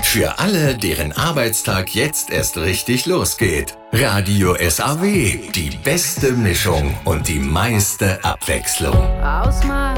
Für alle, deren Arbeitstag jetzt erst richtig losgeht. Radio SAW, die beste Mischung und die meiste Abwechslung. Ausmachen.